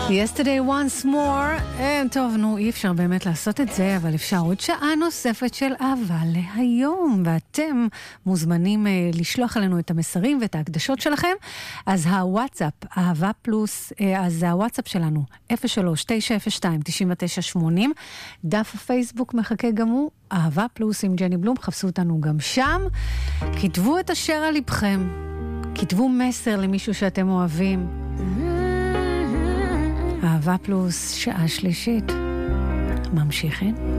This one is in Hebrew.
Yesterday once more. טוב, נו, אי אפשר באמת לעשות את זה, אבל אפשר עוד שעה נוספת של אהבה להיום, ואתם מוזמנים לשלוח עלינו את המסרים ואת ההקדשות שלכם. אז הוואטסאפ, אהבה פלוס, אז הוואטסאפ שלנו 03-902-9980, דף הפייסבוק מחכה גם הוא, אהבה פלוס עם ג'ני בלום, חפשו אותנו גם שם. כתבו את אשר על לבכם, כתבו מסר למישהו שאתם אוהבים. אהבה פלוס, שעה שלישית. ממשיכים.